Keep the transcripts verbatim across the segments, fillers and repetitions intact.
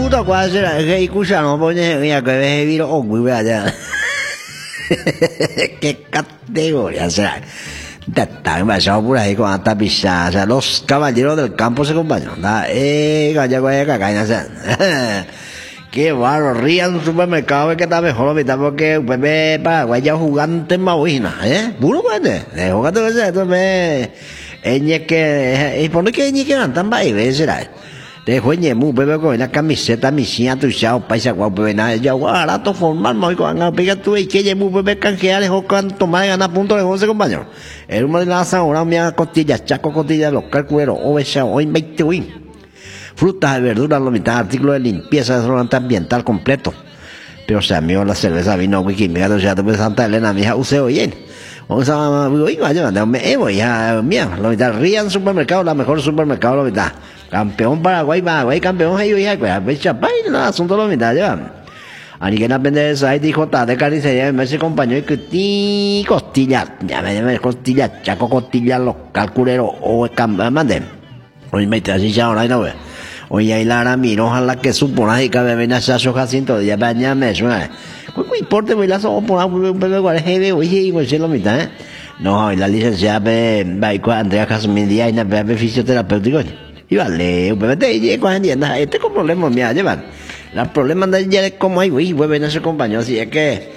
puta cuase la que escucha no pone mira que ve viro o muy allá. Qué categoría será. Están pasados por ahí con hasta pisada, o sea, los caballeros del campo se acompañan. Eh, galla guaya cacaña, qué barro, rían en un supermercado que está mejor, ahorita porque un bebé Paraguay ya jugante en Mahuina, ¿eh? Puro puede, de jugando que sea, entonces, eñe que, y por qué eñe que no tan baile, será. De jueñe mu bebé con una camiseta misia tu chao paisa guau bebé na ya barato formal muy con a pega tu y que lle mu bebé canjeales o canto más gana punto de once compañero. El humo de la zona mía costilla chaco costilla local cuero oveja hoy veinte win. Frutas y verduras lo mitad artículo de limpieza restaurante ambiental completo. Pero se amigo la cerveza vino wiki mira tu ya tu Santa Elena mi hija use oyen. Vamos a voy a me voy a mía lo mitad rían supermercado la mejor supermercado lo mitad. Campeón Paraguay, Paraguay, campeón ellos ya pues fecha paila asunto lo mitad ya. Ani que no aprende de esa dijo ta de carnicería me se acompañó y que ti costilla, ya me llama costilla, chaco costilla local curero o mande. Hoy me así ya ahora no ve. Hoy ahí la ara miro ojalá que supona y que me ven a Sacho Jacinto ya baña me suena. Pues qué importa voy la so por un bebé guare heavy oye y pues lo mitad, ¿eh? No, la licenciada va con Andrea Jasmine Díaz y na fisioterapéutico. Y vale, un bebé te llega con entiendas, este con problemas me llevan. Los problemas de ayer es como hay, güey, vuelven a su compañero, así es que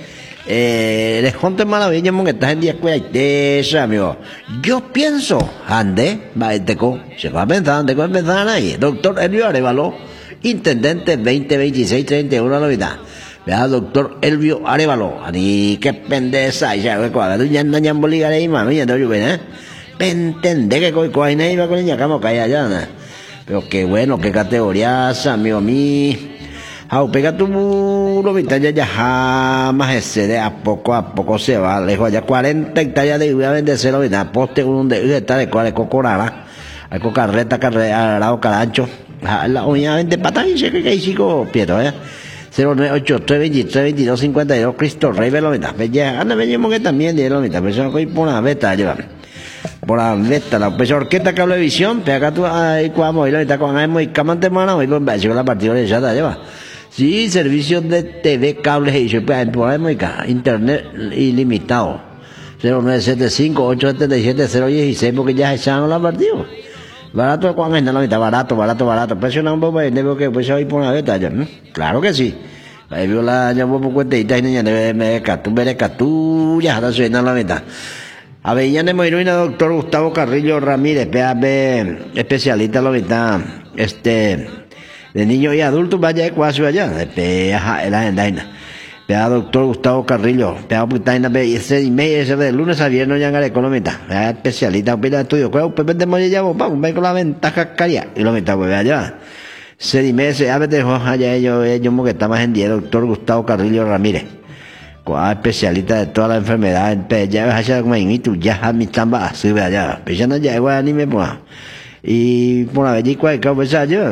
eh les conté maravilla que estás en día de eso, amigo. Yo pienso, ande, va este co, se va a pensar, ande con pensar ahí. Doctor Elvio Arevalo, intendente veinte veintiséis treinta y uno a la mitad. Vea, doctor Elvio Arevalo, ani qué pendeza, ya ve cuadra, ya no ya boligar ahí, mami, ya no yo ven, eh. Entendé que coi coi iba con ella cama caía allá, ¿no? Pero qué bueno, qué categoría, amigo mí. Au, pega tu lo mitad ya jamás excede, a poco a poco se va, lejos ya cuarenta hectáreas de voy a venderse lo mitad, poste un de hectáreas de cuál cocorara, hay cocarreta, carrera, arao, carancho, la uña vende patas y sé que hay chico Pietro, ¿eh? cero nueve ocho tres veintitrés veintidós cincuenta y dos Cristo Rey ve lo mitad, ya, anda, me que también de lo mitad, pero eso no por una beta, llevan. Por la venta, la pues orquesta cablevisión, pega tú ahí cuamo y lo está con ahí muy camante mano, y pues va la partida de chata lleva. Sí, servicios de T V, cables y yo pues por ahí muy internet ilimitado. cero nueve siete cinco ocho siete siete cero uno seis porque ya se echaron la partida. Barato cuando es la mitad, barato, barato, barato. Presiona un poco de que pues hoy por una beta ya. Claro que sí. Ahí vio la ya un poco de ita y niña de me catu, me catu, ya está suena la mitad. Avellana Moiruina, doctor Gustavo Carrillo Ramírez, P A B, especialista en la mitad, este, de niños y adultos, vaya ecuacio allá, de P A la agenda, P A doctor Gustavo Carrillo, P A Putaina, P ese y medio, ese de lunes a viernes, ya en la mitad, P A especialista, opina de estudio, ¿cuál es el de Moya? Vamos, ven con la ventaja caria, y la mitad, pues allá. Se dime, se abre de allá, ellos, ellos, que está más en día, doctor Gustavo Carrillo Ramírez. Especialista de todas las enfermedades, ya ves allá como en tu ya a mi tamba sube allá, pero ya no ya igual ni me ponga. Y por la vez cuál que pues yo.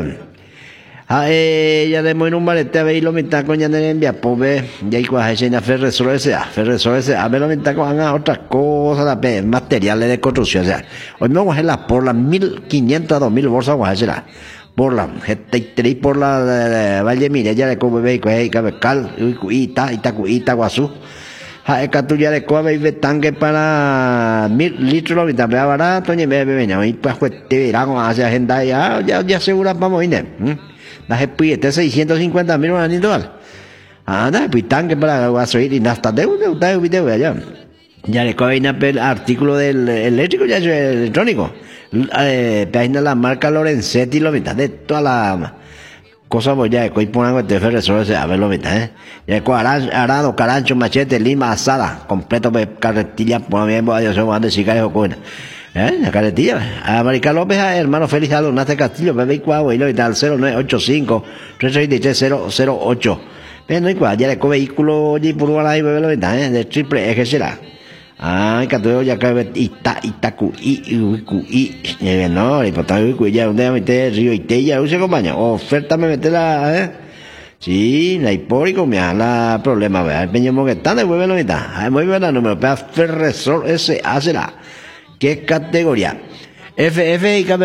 Ah, eh, ya de muy un balete a ver lo mitad con ya de envía, pues ya igual es en Ferresol ese, Ferresol ese, a ver lo mitad con otras cosas, la materiales de construcción, o sea, hoy me voy a las por las mil quinientas a dos mil bolsas voy a hacer por la gente por la Valle Mireya de Cobe y que Cabecal y ta y ta y ta guasu ha catuya de Cobe y tanque para mil litros y también barato y me venía y pues te verán hacia agenda ya ya ya segura vamos ir la este seiscientos cincuenta mil una individual anda pues tanque para gasoil y hasta de un de video allá ya le Cobe el artículo del eléctrico ya es electrónico. Eh, página la marca Lorenzetti lo mitad de toda la cosa voy ya que ponen este Ferresol se a ver lo mitad eh ya con arado carancho machete lima asada completo de carretilla por bien voy a hacer cuando siga eso con eh la carretilla a Marica López hermano Félix Alonate Castillo bebé cuau y lo tal cero nueve ocho cinco tres seis tres cero cero ocho pero no igual ya le con vehículo y por ahí bebé lo mitad eh de triple eje será. Ay, que tú ya que ita itaku y y y no, y por tanto ya donde meter río y te ya use compañía, oferta me meterla, eh. Sí, la hipórico me la problema, ¿verdad? El peño que está de vuelve la mitad. Ay, muy buena número, P A Ferresol S A será. ¿Qué categoría? F F y